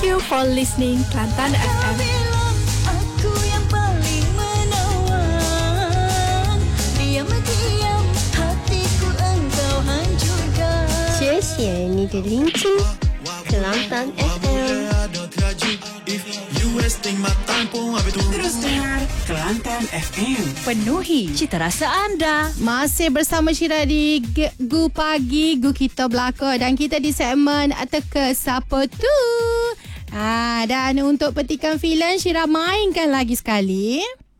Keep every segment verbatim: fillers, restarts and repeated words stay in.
you for listening Kelantan F M. 谢谢你的聆听 Kelantan F M. Terus dengar Kelantan F M. Penuhi cita rasa anda. Masih bersama Syira di G- Gu Pagi, Gu Kita Belaka. Dan kita di segmen Teka Siapa Tu. Ha, dan untuk petikan filem, Syira mainkan lagi sekali.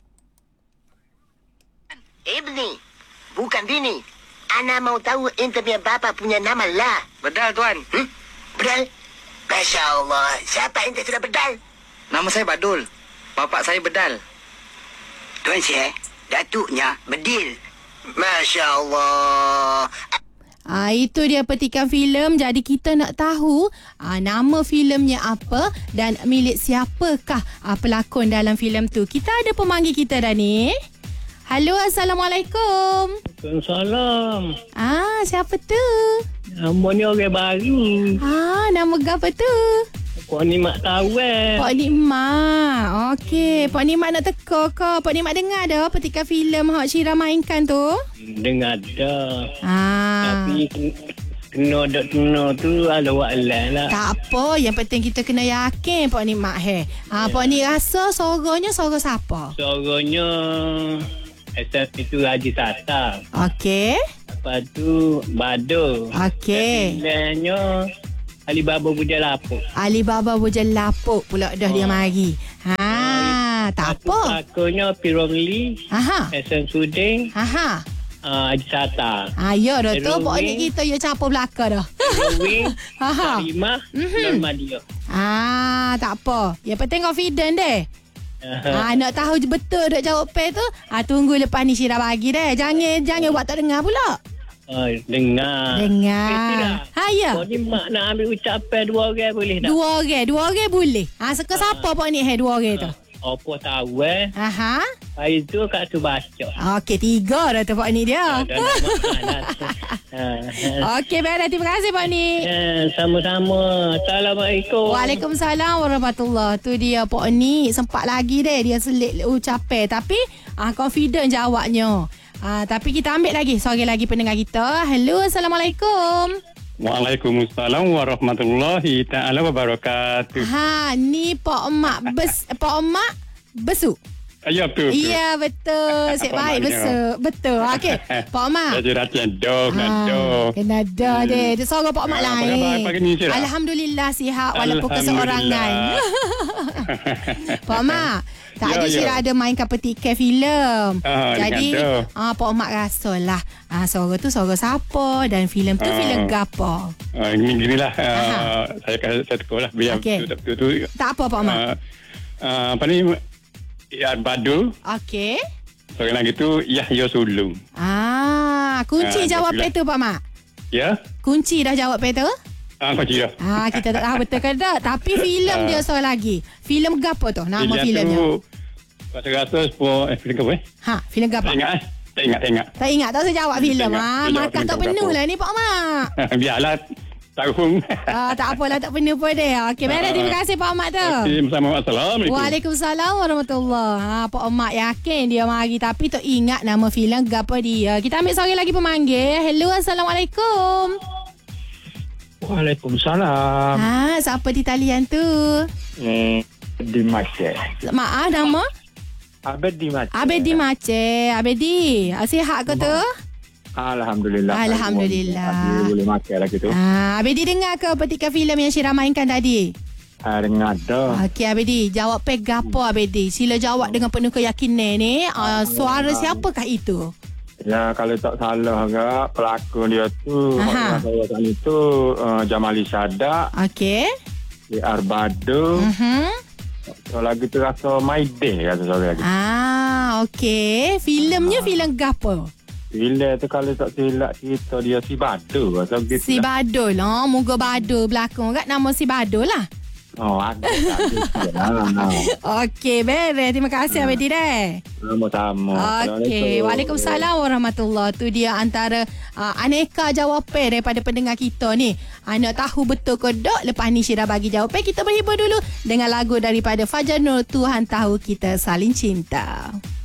Ibni, bukan bini. Ana mau tahu ente punya bapa punya nama lah. Bedal, Tuan. Hmm? Bedal? Masya Allah, siapa ente sudah bedal? Nama saya Badul. Bapak saya Bedal. Tuan Syekh, datuknya Bedil. Masya Allah. Ah, itu dia petikan filem. Jadi kita nak tahu ah, nama filemnya apa dan milik siapakah ah, pelakon dalam filem tu. Kita ada pemanggil kita dah ni. Halo, Assalamualaikum. Salam. Ah, siapa tu? Nama ni orang baru. Ah, nama apa tu? Kau ni mak tahu eh. Pak Nikmat. Okey, Pak Nikmat nak teka ke? Pak Nikmat dengar dah petikan filem hak Syira mainkan tu? Dengar dah. Ah. Tapi kena dok kena tu ala wa'ala lah. Tak apa, yang penting kita kena yakin Pak Nikmat he. Ha, Pak Nik rasa suaranya suara siapa? Suaranya S F itu Haji Sata. Okey. Lepas tu Bado. Okey. Filmnya Alibaba Bujang Lapuk. Alibaba Bujang Lapuk pula dah oh. dia mari. Ha, tak apa. Lakonnya P. Romli. Aha. Hasan Suding. Aha. Uh, Haji Sata. Ha, ya dah tu. Pak Nik kita ya capur belakang dah. Heroin. Ha. Karimah. Mhm. Normadia. Ah, tak apa. Yang penting confident deh. Ah, nak tahu je betul dak jawab pe tu. Ah, tunggu lepas ni Syira bagi deh. Jangan jangan buat tak dengar pula. Oh, dengar. Dengar. Ha ya. Kau ni mak nak ambil ucapan dua orang boleh tak? Dua orang, dua orang boleh. Ha, suka siapa Pak Nik he dua orang tu? Apa tahu eh. Aha. Hari tu Kak tu baca. Okey, tiga dah tu Pak Nik dia. Dah nak makan Okey, baiklah. Terima kasih Pak Nik. Ya, sama-sama. Assalamualaikum. Waalaikumsalam warahmatullahi. Tu dia Pak Nik. Sempat lagi deh dia selit ucapan. Tapi ah, confident jawabnya. Ah, tapi kita ambil lagi seorang lagi pendengar kita. Hello, Assalamualaikum. Waalaikumsalam warahmatullahi taala wabarakatuh. Ha, ni Pak Mak bes Pak Mak besuk. Ya betul. Iya betul. Sik baik besuk. Betul. Okey. Pak Mak. Jadi latihan do ngado. Kena dah deh. Dia seorang Pak Mak lain. Pagi ni Syira. Alhamdulillah sihat walaupun keseorangan. Pak Mak. Tadi Syira ada mainkan petikan filem. Ah, jadi ah Pak Mak rasalah ah suara tu suara siapa dan filem tu ah. filem gapo. Ah ini ginilah uh, saya kata saya tekolah biar okay. betul tu. Tak apa Pak Mak. Uh, uh, apa ni ya Badul. Okey. Seorang lagi tu Yahya Sulung. Ah, kunci ah, jawab tu Pak Mak. Ya. Kunci dah jawab tu? Ah, kunci dah. Ah, kita tak tahu betul ke tak. Tapi filem dia seorang lagi. Filem gapo tu? Nama filemnya. Rasa-rasa sepuluh eh, filem apa eh? Ha, filem gapo? Tak ingat eh? Tak ingat, tak ingat. Tak ingat, tak usah jawab filem. Ah, markah tak penuh lah ni Pak Mak. Biarlah tahun. Ah, tak apalah, tak penuh pun dia. Okey, baiklah, terima kasih Pak Mak tu. Okey, bersama. Assalamualaikum. Waalaikumsalam warahmatullahi. Ha, Pak Mak yakin dia mari tapi tak ingat nama filem gapo dia. Kita ambil seorang lagi pemanggil. Hello, Assalamualaikum. Waalaikumsalam. Ha, siapa di talian tu? Hmm, di Aceh. Maaf nama? Abedi Aceh. Abedi Aceh. Abedi, sihat ke tu? Alhamdulillah. Alhamdulillah. Boleh makan lah gitu. Ah, Abedi dengar ke petikan filem yang Syira mainkan tadi? Ah, dengar dah. Okey Abedi, jawab pe gapo Abedi? Sila jawab dengan penuh keyakinan ni. Uh, suara siapakah itu? Ya, kalau tak salah agak pelakon dia tu saya kali tu uh, Jamali Sadak. Okey. Di Arbado. Mhm. So lagi tu rasa My Day kata seorang lagi. Ah, okey. Filemnya filem gapo? Filem tu kalau tak silap cerita dia si Badul atau gitu. Si Badul lah. Moga Badul belakang kat nama si Badul lah. Oh, ada. ada. Okey, beres. Terima kasih Abang Didai. Sama-sama. Okey, Waalaikumsalam warahmatullahi. Tu dia antara uh, aneka jawapan daripada pendengar kita ni. Uh, nak tahu betul ke tak? Lepas ni Syirah bagi jawapan. Kita berhibur dulu dengan lagu daripada Fajar Nur, Tuhan Tahu Kita Saling Cinta.